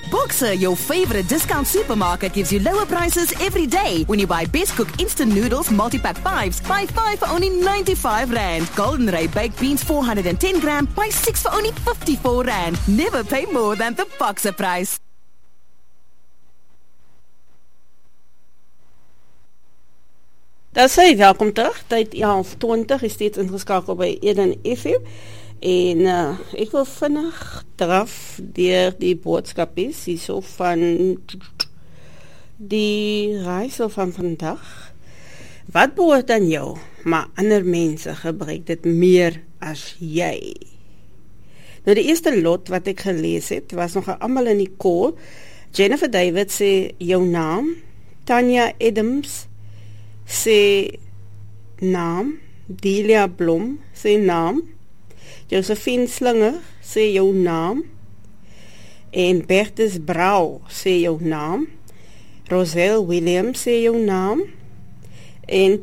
Boxer, your favorite discount supermarket, gives you lower prices every day. When you buy Best Cook instant noodles, multi-pack 5s, buy 5 for only 95 Rand. Golden Ray baked beans 410 gram, buy 6 for only 54 Rand. Never pay more than the Boxer price. Daar sê welkom terug, tyd 11:20 is steeds ingeskakel by Eden FM en ek wil vinnig draf deur die boodskapies hierso van die reisel van vandag. Wat behoort aan jou, maar ander mense gebruik dit meer as jy. Nou die eerste lot wat ek gelees het, was nog almal in die call. Jennifer David sê jou naam, Tanya Adams sê naam, Delia Blom sê naam, Josephine Slinger sê jou naam, en Bertus Brau sê jou naam, Roselle Williams sê jou naam, en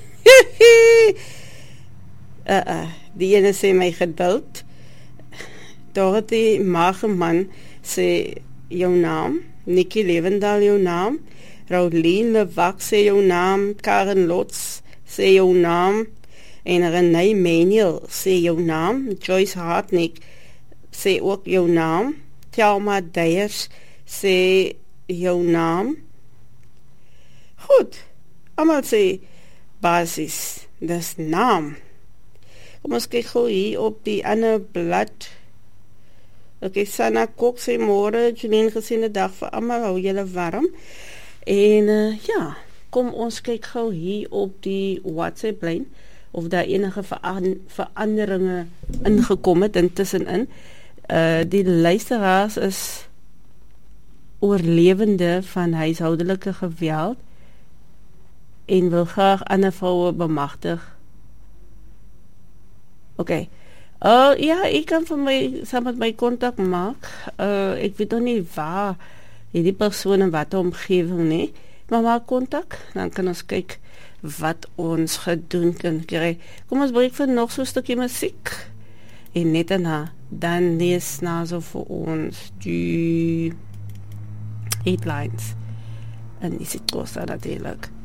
die ene sê my geduld, Dorothy Mageman sê jou naam, Nikki Levendal jou naam, Rauline Lewak sê jou naam, Karen Lotz sê jou naam, en Renee Manuel sê jou naam, Joyce Hartnick sê ook jou naam, Thelma Deyers sê jou naam. Goed, allemaal sê basis, dis naam. Kom ons kyk gou hier op die ander blad. Ok, Sana Kok sê môre, Janine gesiene dag vir allemaal, hou julle warm. En ja, kom ons kyk gou hier op die WhatsApp-lyn of daar enige veranderinge ingekom het intussenin. Die luisteraars is oorlewende van huishoudelike geweld en wil graag ander vroue bemagtig. Ok. Ja, ek kan vir my saam met my kontak maak. Ek weet nog nie waar die persoon in wat omgewing nie, maar maak kontak, dan kan ons kyk wat ons gedoen kan kry. Kom ons breek vir nog so 'n stukkie musiek en net daarna dan lees Naso vir ons die headlines en die situasie natuurlijk.